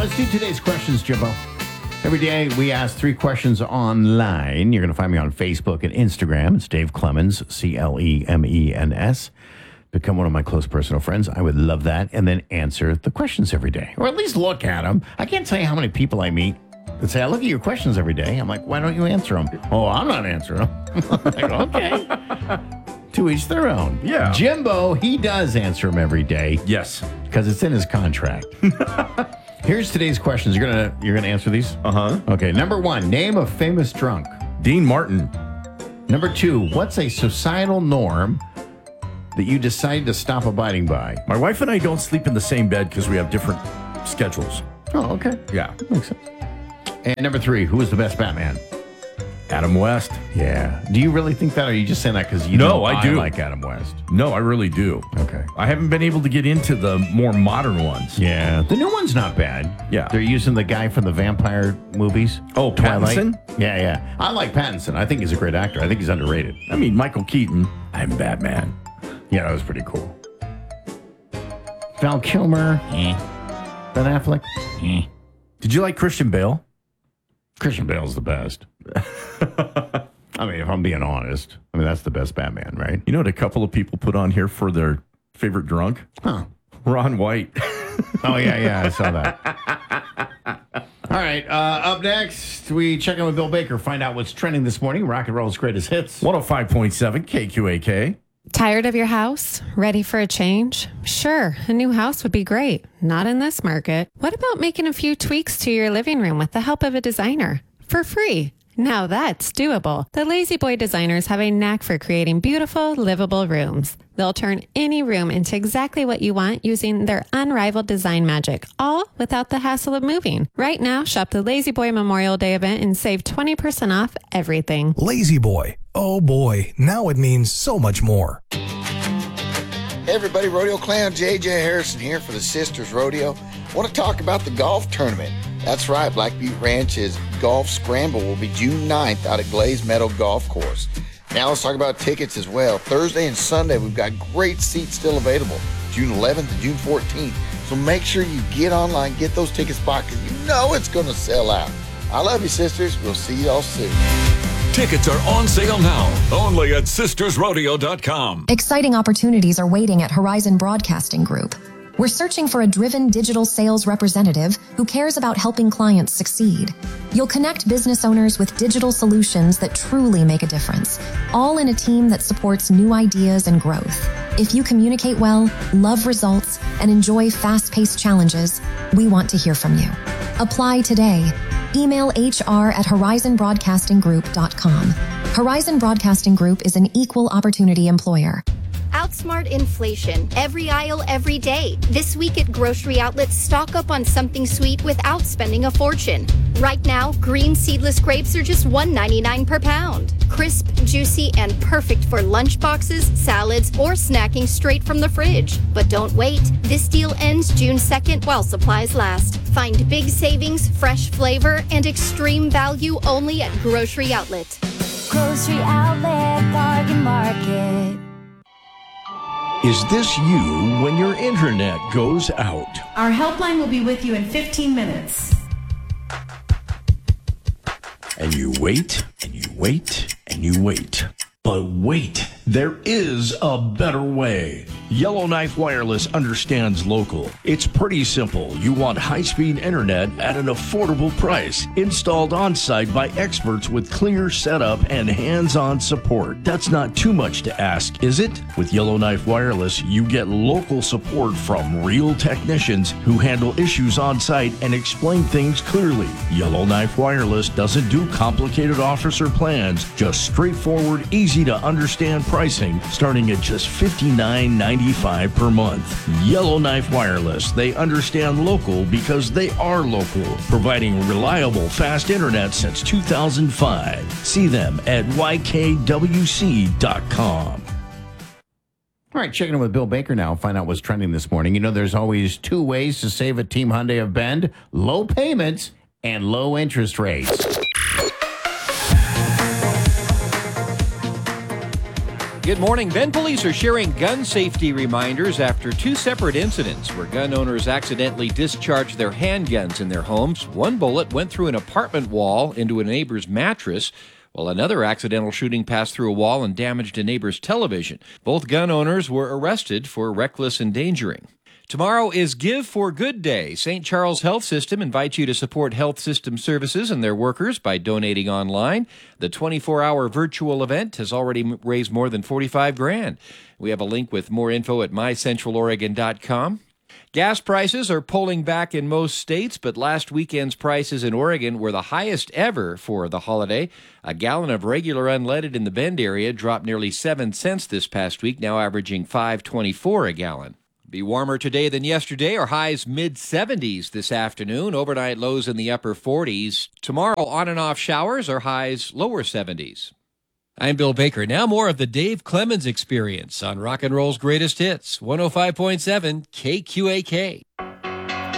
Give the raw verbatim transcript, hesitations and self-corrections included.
let's do today's questions, Jimbo. Every day we ask three questions online. You're going to find me on Facebook and Instagram. It's Dave Clemens, C L E M E N S. Become one of my close personal friends. I would love that. And then answer the questions every day, or at least look at them. I can't tell you how many people I meet that say, I look at your questions every day. I'm like, why don't you answer them? Oh, I'm not answering them. Like, okay. To each their own. Yeah. Jimbo, he does answer them every day. Yes. Because it's in his contract. Here's today's questions. You're gonna you're gonna answer these? Uh-huh. Okay. Number one, name a famous drunk. Dean Martin. Number two, what's a societal norm that you decided to stop abiding by? My wife and I don't sleep in the same bed because we have different schedules. Oh, okay. Yeah. That makes sense. And number three, who is the best Batman? Adam West. Yeah. Do you really think that, or are you just saying that because you No, know I do. like Adam West? No, I really do. Okay. I haven't been able to get into the more modern ones. Yeah. The new one's not bad. Yeah. They're using the guy from the vampire movies. Oh, Twilight. Pattinson? Yeah, yeah. I like Pattinson. I think he's a great actor. I think he's underrated. I mean, Michael Keaton. I'm Batman. Yeah, that was pretty cool. Val Kilmer. Eh. Ben Affleck. Eh. Did you like Christian Bale? Christian Bale's the best. I mean, if I'm being honest, I mean, that's the best Batman, right? You know what a couple of people put on here for their favorite drunk? Huh. Ron White. Oh, yeah, yeah, I saw that. All right, uh, up next, we check in with Bill Baker, find out what's trending this morning. Rock and Roll's greatest hits. one oh five point seven K Q A K. Tired of your house? Ready for a change? Sure, a new house would be great. Not in this market. What about making a few tweaks to your living room with the help of a designer? For free. Now that's doable. The Lazy Boy designers have a knack for creating beautiful, livable rooms. They'll turn any room into exactly what you want using their unrivaled design magic, all without the hassle of moving. Right now, shop the Lazy Boy Memorial Day event and save twenty percent off everything. Lazy Boy. Oh boy, now it means so much more. Hey everybody, Rodeo Clown J J Harrison here for the Sisters Rodeo. I want to talk about the golf tournament. That's right, Black Butte Ranch's Golf Scramble will be June ninth out at Glaze Meadow Golf Course. Now let's talk about tickets as well. Thursday and Sunday, we've got great seats still available, June eleventh and June fourteenth. So make sure you get online, get those tickets bought, because you know it's going to sell out. I love you, sisters. We'll see you all soon. Tickets are on sale now, only at sisters rodeo dot com. Exciting opportunities are waiting at Horizon Broadcasting Group. We're searching for a driven digital sales representative who cares about helping clients succeed. You'll connect business owners with digital solutions that truly make a difference, all in a team that supports new ideas and growth. If you communicate well, love results, and enjoy fast-paced challenges, we want to hear from you. Apply today. Email H R at horizon broadcasting group dot com. Horizon Broadcasting Group is an equal opportunity employer. Outsmart inflation. Every aisle, every day. This week at grocery outlets, stock up on something sweet without spending a fortune. Right now, green seedless grapes are just one ninety-nine per pound. Crisp, juicy, and perfect for lunch boxes, salads, or snacking straight from the fridge. But don't wait. This deal ends June second while supplies last. Find big savings, fresh flavor, and extreme value only at Grocery Outlet. Grocery Outlet Bargain Market. Is this you when your internet goes out? Our helpline will be with you in fifteen minutes. And you wait, and you wait, and you wait. But wait, there is a better way. Yellowknife Wireless understands local. It's pretty simple. You want high-speed internet at an affordable price, installed on-site by experts with clear setup and hands-on support. That's not too much to ask, is it? With Yellowknife Wireless, you get local support from real technicians who handle issues on-site and explain things clearly. Yellowknife Wireless doesn't do complicated offers or plans, just straightforward, easy to understand pricing starting at just fifty-nine ninety-five per month. Yellowknife Wireless, they understand local because they are local, providing reliable fast internet since two thousand five. See them at Y K W C dot com. All right, checking in with Bill Baker now. Find out what's trending this morning. You know, there's always two ways to save at Team Hyundai of Bend: low payments and low interest rates. Good morning. Bend police are sharing gun safety reminders after two separate incidents where gun owners accidentally discharged their handguns in their homes. One bullet went through an apartment wall into a neighbor's mattress, while another accidental shooting passed through a wall and damaged a neighbor's television. Both gun owners were arrested for reckless endangering. Tomorrow is Give for Good Day. Saint Charles Health System invites you to support health system services and their workers by donating online. The twenty-four hour virtual event has already raised more than forty-five grand. We have a link with more info at my central oregon dot com. Gas prices are pulling back in most states, but last weekend's prices in Oregon were the highest ever for the holiday. A gallon of regular unleaded in the Bend area dropped nearly seven cents this past week, now averaging five twenty-four a gallon. Be warmer today than yesterday. Our highs mid seventies this afternoon. Overnight lows in the upper forties. Tomorrow, on and off showers. Our highs lower seventies. I'm Bill Baker. Now more of the Dave Clemens Experience on Rock and Roll's Greatest Hits. one oh five point seven K Q A K.